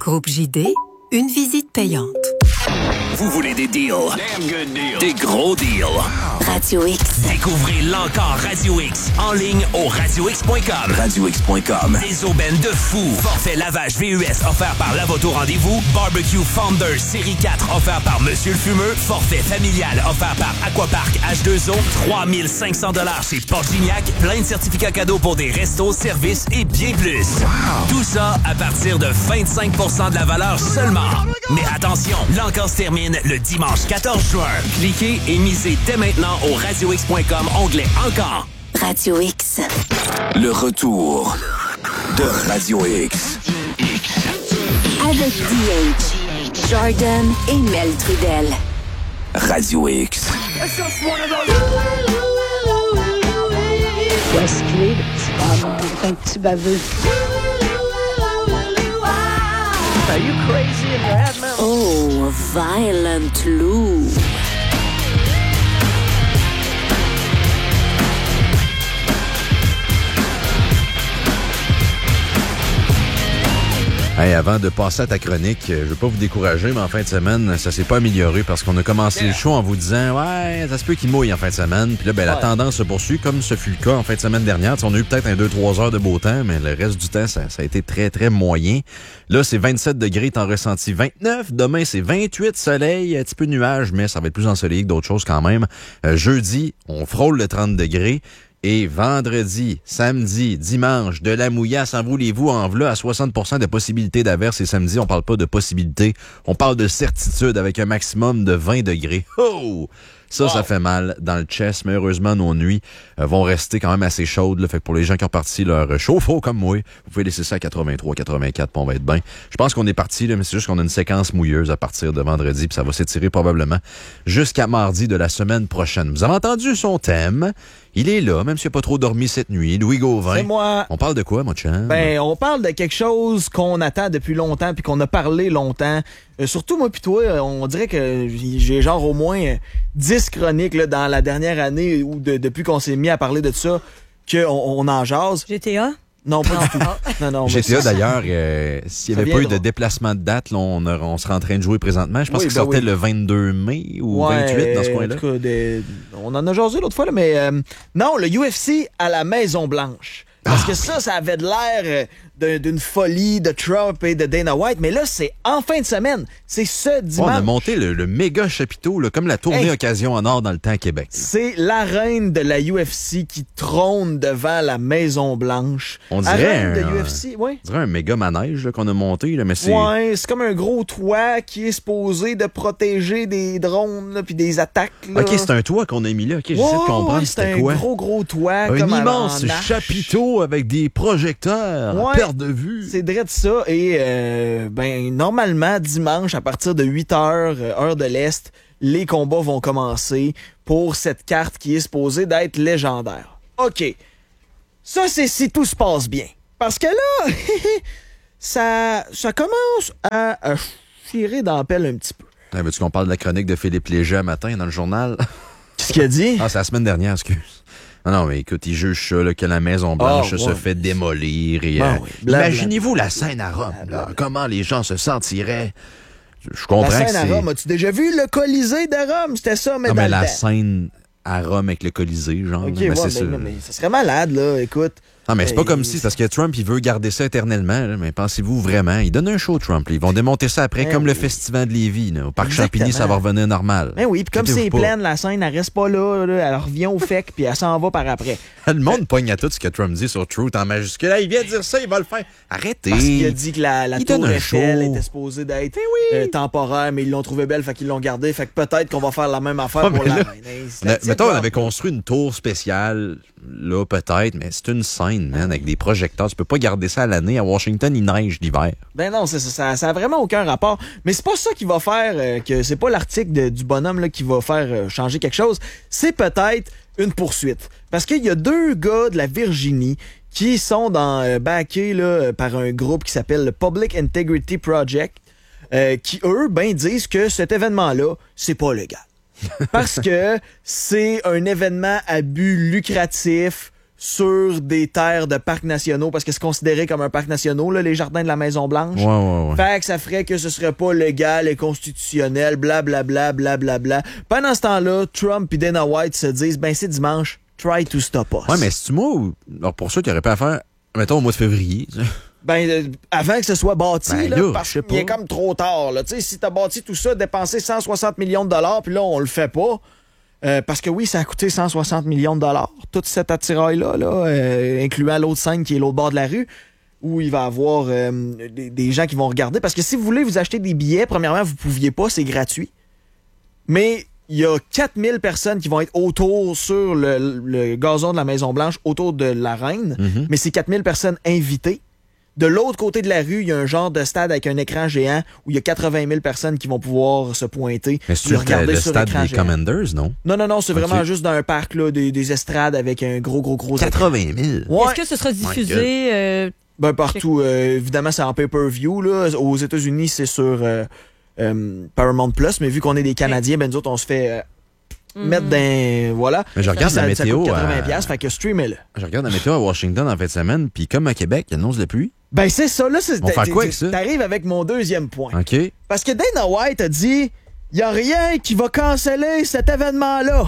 Groupe JD, une visite payante. Vous voulez des deals? Des gros deals? Radio X. Découvrez l'encore Radio X en ligne au radiox.com. Radiox.com. Des aubaines de fou. Forfait lavage VUS offert par Lavoto Rendez-vous. Barbecue Founders Série 4 offert par Monsieur le Fumeux. Forfait familial offert par Aquapark H2O. 3500 $ chez Porgignac. Plein de certificats cadeaux pour des restos, services et bien plus. Wow. Tout ça à partir de 25% de la valeur seulement. Mais attention, l'encore se termine le dimanche 14 juin. Cliquez et misez dès maintenant au radiox.com, onglet Encore. Radio X. Le retour de Radio X. Avec DH, Jordan et Mel Trudel. Radio X. Wesley, un petit baveux. Are you crazy in your head, man? Oh, Violent Lou. Hey, avant de passer à ta chronique, je veux pas vous décourager, mais en fin de semaine, ça s'est pas amélioré parce qu'on a commencé le show en vous disant « Ouais, ça se peut qu'il mouille en fin de semaine. » Puis là, la tendance se poursuit comme ce fut le cas en fin de semaine dernière. T'sais, on a eu peut-être 2-3 heures de beau temps, mais le reste du temps, ça a été très, très moyen. Là, c'est 27 degrés, t'en ressenti 29. Demain, c'est 28, soleil, un petit peu de nuages, mais ça va être plus ensoleillé que d'autres choses quand même. Jeudi, on frôle le 30 degrés. Et vendredi, samedi, dimanche, de la mouillasse, en voulez-vous, en v'là à 60% de possibilités d'averse. Et samedi, on parle pas de possibilités, on parle de certitude avec un maximum de 20 degrés. Oh! Ça fait mal dans le chest, mais heureusement, nos nuits vont rester quand même assez chaudes. Là. Fait que pour les gens qui ont parti leur chauffe-eau comme moi, vous pouvez laisser ça à 83, 84, puis on va être bien. Je pense qu'on est parti, là, mais c'est juste qu'on a une séquence mouilleuse à partir de vendredi, puis ça va s'étirer probablement jusqu'à mardi de la semaine prochaine. Vous avez entendu son thème? Il est là, même s'il n'a pas trop dormi cette nuit. Louis Gauvin. C'est moi. On parle de quoi, mon chum? Ben, on parle de quelque chose qu'on attend depuis longtemps puis qu'on a parlé longtemps. Surtout moi puis toi, on dirait que j'ai genre au moins 10 chroniques là, dans la dernière année ou depuis qu'on s'est mis à parler de ça qu'on en jase. GTA? Non, pas du tout. Non, GTA, d'ailleurs, s'il n'y avait pas eu de déplacement de date, là, on serait en train de jouer présentement. Je pense qu'il sortait le 22 mai ou 28 dans ce coin-là. En tout cas, on en a jasé l'autre fois, là, mais non, le UFC à la Maison-Blanche. Parce que ça avait de l'air d'une folie de Trump et de Dana White, mais là, c'est en fin de semaine. C'est ce dimanche. On a monté le méga chapiteau, là, comme la tournée Occasion en or dans le temps à Québec. Là. C'est l'arène de la UFC qui trône devant la Maison-Blanche. On dirait un méga manège là, qu'on a monté, là, mais c'est... Ouais, c'est comme un gros toit qui est supposé de protéger des drones puis des attaques. Là. OK, c'est un toit qu'on a mis là. OK, j'essaie de comprendre c'était quoi. C'est un gros toit. Un comme immense chapiteau avec des projecteurs à perte de vue. C'est direct ça. Et normalement, dimanche, à partir de 8h, heure de l'Est, les combats vont commencer pour cette carte qui est supposée d'être légendaire. OK. Ça, c'est si tout se passe bien. Parce que là, ça commence à chirer dans la pelle un petit peu. Veux-tu qu'on parle de la chronique de Philippe Léger matin dans le journal? Qu'est-ce qu'il a dit? Ah, c'est la semaine dernière, excuse. Non, mais écoute, il juge ça, là, que la Maison-Blanche se fait démolir. Et, imaginez-vous la scène à Rome, là, comment les gens se sentiraient. Je comprends la que scène à Rome, as-tu déjà vu le Colisée de Rome? C'était ça, mais non, dans mais le la temps. scène à Rome avec le Colisée, genre. OK, mais c'est ça. Mais ça serait malade, là, écoute. Non, mais c'est pas comme si, parce que Trump, il veut garder ça éternellement, là, mais pensez-vous vraiment? Il donne un show, Trump, là. Ils vont démonter ça après, comme le Festival de Lévis, là. Au Parc Champigny, ça va revenir normal. Ben oui, puis comme c'est plein, la scène, elle reste pas là, elle revient au FEC, puis elle s'en va par après. Le monde pogne à tout ce que Trump dit sur Truth en majuscule. Là, il vient de dire ça, il va le faire. Arrêtez. Parce qu'il a dit que la tour Eiffel était supposée d'être temporaire, mais ils l'ont trouvée belle, fait qu'ils l'ont gardée. Fait que peut-être qu'on va faire la même affaire pour la reine. Mettons, on avait construit une tour spéciale, là, peut-être, mais c'est une scène, man, avec des projecteurs. Tu peux pas garder ça à l'année. À Washington, il neige l'hiver. Ben non, c'est ça. Ça a vraiment aucun rapport. Mais c'est pas ça qui va faire que c'est pas l'article du bonhomme là, qui va faire changer quelque chose. C'est peut-être une poursuite. Parce qu'il y a 2 gars de la Virginie qui sont backés là, par un groupe qui s'appelle le Public Integrity Project, qui, eux, disent que cet événement-là, c'est pas légal. Parce que c'est un événement à but lucratif sur des terres de parcs nationaux, parce que c'est considéré comme un parc national, là, les jardins de la Maison-Blanche. Ouais. Fait que ça ferait que ce serait pas légal et constitutionnel, blablabla, blablabla. Pendant ce temps-là, Trump et Dana White se disent, ben c'est dimanche, try to stop us. Ouais, mais c'est-tu moi ou... Alors pour ça, tu aurais pas à faire, mettons, au mois de février. Avant que ce soit bâti, Ben là, là, parce je sais qu'il est pas. comme trop tard. Là. Tu sais, si t'as bâti tout ça, dépensé 160 millions de dollars, puis là, on le fait pas. Parce que oui, ça a coûté 160 millions de dollars, toute cette attirail-là, incluant l'autre scène qui est l'autre bord de la rue, où il va y avoir des gens qui vont regarder. Parce que si vous voulez vous acheter des billets, premièrement, vous pouviez pas, c'est gratuit. Mais il y a 4000 personnes qui vont être autour sur le gazon de la Maison-Blanche, autour de la reine, mais c'est 4000 personnes invitées. De l'autre côté de la rue, il y a un genre de stade avec un écran géant où il y a 80 000 personnes qui vont pouvoir se pointer. Mais c'est le stade des Commanders, non? Non, c'est vraiment Ok. juste dans un parc, là, des estrades avec un gros 80 000. Ouais. Est-ce que ce sera diffusé? Partout. Évidemment, c'est en pay-per-view. Là. Aux États-Unis, c'est sur Paramount Plus, mais vu qu'on est des Canadiens, ben nous autres, on se fait mettre dans... Voilà. Mais je regarde Puis la météo. Ça coûte 80$, fait que streamez-le. Je regarde la météo à Washington en fin de semaine, puis comme à Québec, il annonce de pluie. Ben c'est ça, là. On va faire quoi avec ça? T'arrives avec mon deuxième point. OK. Parce que Dana White a dit, il n'y a rien qui va canceller cet événement-là.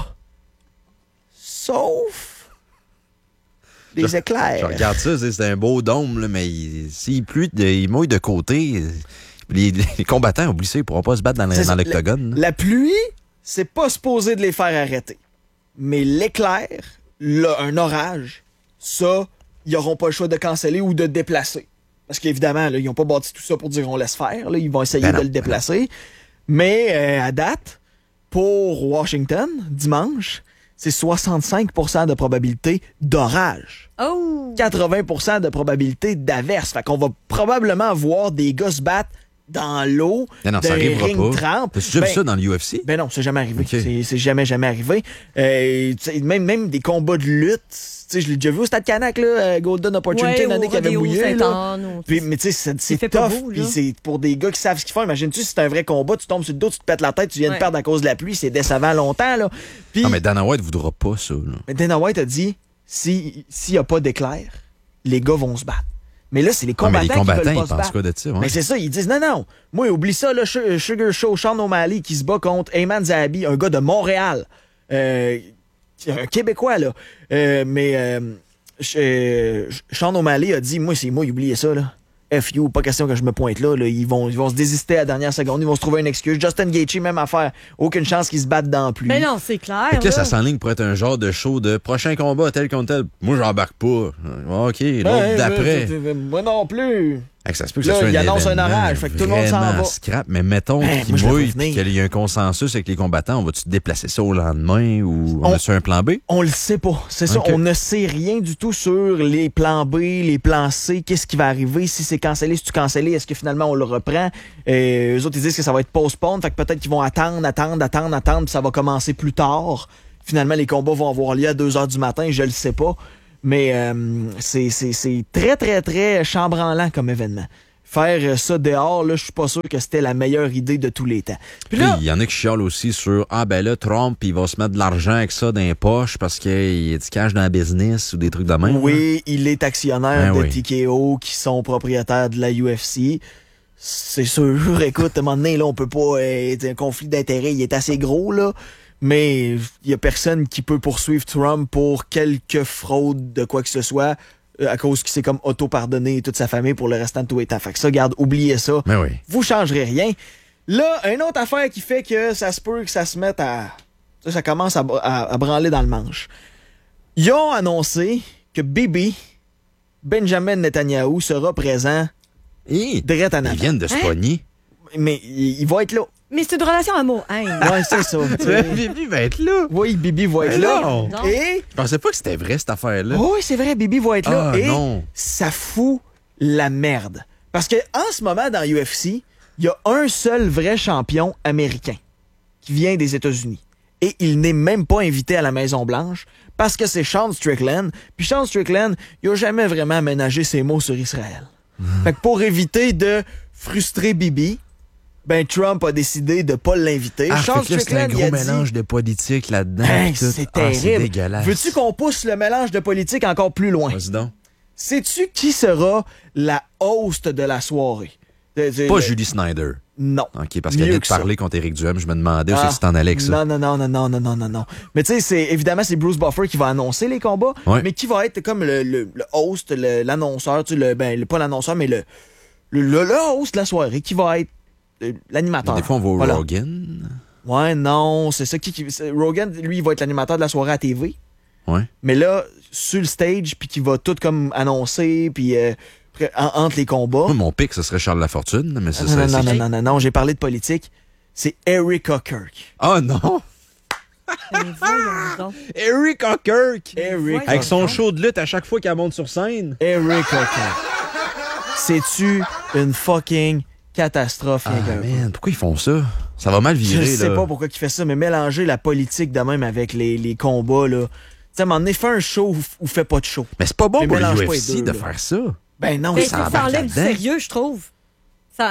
Sauf les éclairs. Je regarde ça, c'est un beau dôme, là, mais s'il pluie, il mouille de côté. Les combattants, oublie ça, ils ne pourront pas se battre dans l'octogone. La pluie, c'est pas supposé de les faire arrêter. Mais l'éclair, un orage, ça, ils n'auront pas le choix de canceller ou de déplacer. Parce qu'évidemment, là, ils n'ont pas bâti tout ça pour dire on laisse faire. Là, ils vont essayer de le déplacer. Mais à date, pour Washington, dimanche, c'est 65% de probabilité d'orage. Oh! 80% de probabilité d'averse. Fait qu'on va probablement voir des gars se battre dans l'eau, Non, ça d'un arrivera ring pas. trempe. T'as déjà vu ça dans l'UFC? Ben non, c'est jamais arrivé. Okay. C'est jamais arrivé. Même des combats de lutte, je l'ai déjà vu au Stade Canac, là, Golden Opportunity, une année qui avait mouillé. Là. Puis, mais tu sais, c'est tough. Puis c'est pour des gars qui savent ce qu'ils font. Imagine-tu, si c'est un vrai combat, tu tombes sur le dos, tu te pètes la tête, tu viens de perdre à cause de la pluie, c'est décevant longtemps. Là. Puis, non, mais Dana White voudra pas ça. Là. Mais Dana White a dit, s'il n'y a pas d'éclair, les gars vont se battre. Mais là, c'est les combattants, qui veulent pas se battre. Quoi de ça, ouais. Mais c'est ça, ils disent non. Moi, oublie ça, là, Sugar Show, Sean O'Malley qui se bat contre Ayman Zahabi, un gars de Montréal. Un Québécois, là. Sean O'Malley a dit, moi, oubliez ça, là. F you, pas question que je me pointe là. Ils vont se désister à la dernière seconde. Ils vont se trouver une excuse. Justin Gaethje, même affaire. Aucune chance qu'ils se battent dans la pluie. Mais non, c'est clair. Fait que là, ça s'enligne pour être un genre de show de prochain combat tel contre tel. Moi, j'embarque pas. OK, l'autre d'après. Moi non plus. Ça se peut que là, ça soit il annonce un orage, fait que tout le monde s'en va. Scrap, mais mettons qu'il mouille et qu'il y a un consensus avec les combattants, on va-tu déplacer ça au lendemain ou on a-tu un plan B? On le sait pas. C'est ça, on ne sait rien du tout sur les plans B, les plans C, qu'est-ce qui va arriver, si c'est cancellé, si tu cancellé, est-ce que finalement on le reprend? Eux autres, ils disent que ça va être postpone, fait que peut-être qu'ils vont attendre, puis ça va commencer plus tard. Finalement, les combats vont avoir lieu à 2h du matin, je le sais pas. Mais c'est très, très, très chambranlant comme événement. Faire ça dehors, là, je suis pas sûr que c'était la meilleure idée de tous les temps. Puis là, il y en a qui chialent aussi sur Trump, il va se mettre de l'argent avec ça dans les poches parce qu'il y a du cash dans la business ou des trucs de même. Oui, il est actionnaire de TKO qui sont propriétaires de la UFC. C'est sûr, écoute, à un moment donné, là, on peut pas... un conflit d'intérêts, il est assez gros, là. Mais il y a personne qui peut poursuivre Trump pour quelque fraude de quoi que ce soit à cause qu'il s'est comme auto-pardonné toute sa famille pour le restant de tous les temps. Fait que ça, garde, oubliez ça. Mais oui. Vous changerez rien. Là, une autre affaire qui fait que ça se peut que ça se mette à... Ça commence à branler dans le manche. Ils ont annoncé que Bibi, Benjamin Netanyahu, sera présent direct en avant. Ils viennent de se pogner. Mais il va être là. Mais c'est une relation amour-haine. Ouais, c'est ça. Bibi va être là. Oui, Bibi va être là. Et... Je pensais pas que c'était vrai, cette affaire-là. Oui, c'est vrai, Bibi va être là. Et non. ça fout la merde. Parce que en ce moment, dans UFC, il y a un seul vrai champion américain qui vient des États-Unis. Et il n'est même pas invité à la Maison-Blanche parce que c'est Sean Strickland. Puis Sean Strickland, il n'a jamais vraiment aménagé ses mots sur Israël. Fait que pour éviter de frustrer Bibi, ben Trump a décidé de pas l'inviter. Ah, Charles fait que là, c'est un Strickland, il gros a dit, mélange de politique là-dedans. Hey, tout. c'est Ah, c'est terrible. dégueulasse. Veux-tu qu'on pousse le mélange de politique encore plus loin? Vas-y donc. Sais-tu qui sera la host de la soirée? Pas Julie Snyder. Non. OK, parce qu'elle Mieux vient de que ça. parler contre Éric Duhem. Je me demandais où c'est que tu t'en allais avec ça. Non. Mais tu sais, évidemment, c'est Bruce Buffer qui va annoncer les combats, Ouais. mais qui va être comme le host, l'annonceur, tu sais, pas l'annonceur, mais le host de la soirée, qui va être l'animateur. Des fois, on va au Voilà. Rogan. Ouais, non, c'est ça. Rogan, lui, il va être l'animateur de la soirée à TV. Ouais. Mais là, sur le stage, puis qui va tout comme annoncer, puis entre les combats. Moi, mon pic, ce serait Charles Lafortune, mais ça, c'est qui? Non, j'ai parlé de politique. C'est Eric O'Kirk. Oh non! Mais voyons donc. Eric O'Kirk! Eric Avec son O'Kirk. show de lutte à chaque fois qu'elle monte sur scène. Eric O'Kirk. C'est-tu une fucking catastrophe, Ah, rien qu'un peu? man, pourquoi ils font ça? Ça va mal Je virer, sais là. pas pourquoi il fait ça, mais mélanger la politique de même avec les combats, là. Tu sais, à un moment donné, fais un show ou fais pas de show. Mais c'est pas bon Mais pour mélange pas l'UFC les deux, de là. faire ça. Ben non, Ben, ça ça embarque enlève du là-dedans. sérieux, je trouve. Ça,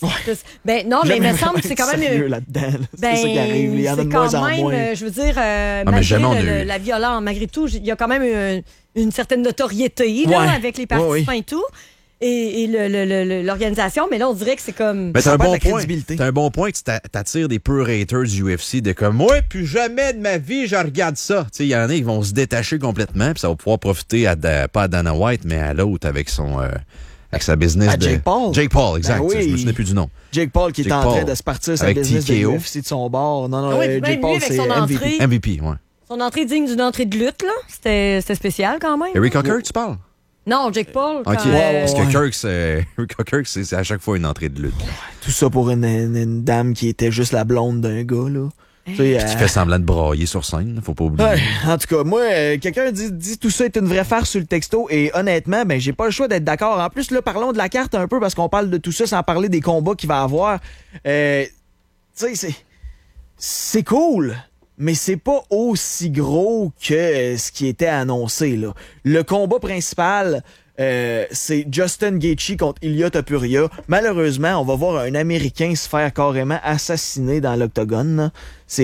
ben non, mais il me semble que c'est quand même... sérieux là-dedans. là. Ben, C'est ça qui arrive. Il y en a de c'est moins quand en même, moins. je veux dire, mais malgré jamais on a eu. la violence, malgré tout, il y a quand même une certaine notoriété là, Ouais. avec les participants Ouais, et tout, et l'organisation, mais là, on dirait que c'est comme... Mais Ça c'est un perd bon la point. crédibilité. C'est un bon point que tu t'attires des peu haters du UFC de comme, moi, plus jamais de ma vie, je regarde ça. Tu sais, il y en a qui vont se détacher complètement, puis ça va pouvoir profiter pas à Dana White, mais à l'autre avec avec sa business À de... Jake Paul. Jake Paul, exact. Ben oui. Je me souviens plus du nom. Jake Paul qui est Jake en train Paul. de se partir sa Avec business de TKO. UFC de son bord. Non, Ah oui, puis même Jake lui, Paul, avec c'est son MVP. entrée. MVP, ouais. Son entrée digne d'une entrée de lutte, là, c'était spécial quand même. Eric O'Kirk, tu parles? Non, Jake Paul. OK. quand, Parce que ouais. Eric O'Kirk, c'est à chaque fois une entrée de lutte. Tout ça pour une dame qui était juste la blonde d'un gars, là. Tu sais, Puis tu fais semblant de brailler sur scène, faut pas oublier. ouais, en tout cas, moi, quelqu'un dit tout ça est une vraie farce sur le texto et honnêtement, ben j'ai pas le choix d'être d'accord. En plus, là, parlons de la carte un peu parce qu'on parle de tout ça sans parler des combats qu'il va avoir. Tu sais, c'est cool, mais c'est pas aussi gros que ce qui était annoncé, là. Le combat principal, c'est Justin Gaethje contre Ilia Topuria. Malheureusement, on va voir un Américain se faire carrément assassiner dans l'octogone, là.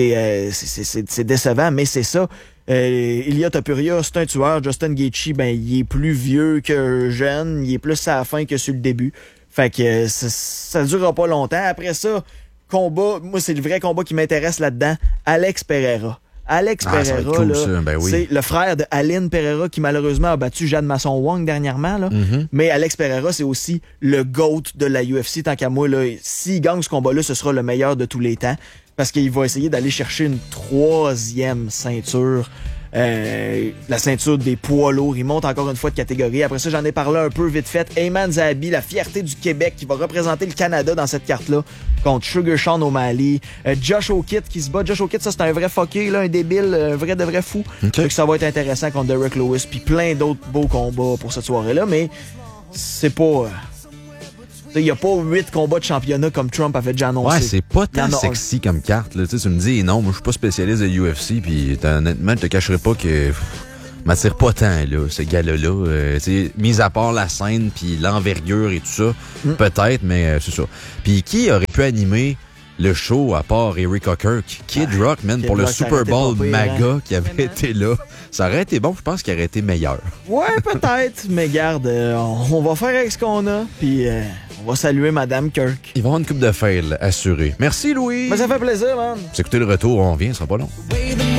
C'est décevant, mais c'est ça. Ilia Topuria, c'est un tueur. Justin Gaethje, ben, il est plus vieux que jeune. Il est plus à la fin que sur le début. Fait que ça durera pas longtemps. Après ça, combat, moi, c'est le vrai combat qui m'intéresse là-dedans. Alex Pereira. Alex Ah, ça va Pereira, être cool, là, ça. Ben oui. c'est le frère de Aline Pereira qui malheureusement a battu Jade Masson-Wong dernièrement. Là. Mm-hmm. Mais Alex Pereira, c'est aussi le GOAT de la UFC. Tant qu'à moi, là, s'il gagne ce combat-là, ce sera le meilleur de tous les temps. Parce qu'il va essayer d'aller chercher une 3e ceinture. La ceinture des poids lourds. Il monte encore une fois de catégorie. Après ça, j'en ai parlé un peu vite fait. Ayman Zahabi, la fierté du Québec, qui va représenter le Canada dans cette carte-là, contre Sugar Sean O'Malley. Josh O'Kitt qui se bat. Josh O'Kitt, ça, c'est un vrai fucké, là, un débile, un vrai de vrai fou. OK. Fait que ça va être intéressant contre Derek Lewis, puis plein d'autres beaux combats pour cette soirée-là, mais c'est pas... il n'y a pas 8 combats de championnat comme Trump avait déjà annoncé. Ouais, c'est pas Il y en tant a sexy comme carte. Là. Tu sais, tu me dis, non, moi, je suis pas spécialiste de UFC, puis honnêtement, je te cacherai pas que m'attire pas tant, là, ce gars-là. Tu sais, mis à part la scène, puis l'envergure et tout ça, peut-être, mais c'est ça. Puis qui aurait pu animer le show à part Eric O'Kirk? Kid Rock, man, Kid pour le Rock, ça Super aurait été Bowl pas pire, MAGA hein? qui avait été là. Ça aurait été bon, je pense qu'il aurait été meilleur. Ouais, peut-être, mais garde, on va faire avec ce qu'on a, puis on va saluer Madame Kirk. Il va y avoir une coupe de fail assurée. Merci, Louis. Mais ça fait plaisir, man. Vous écoutez le retour, on revient, ce sera pas long.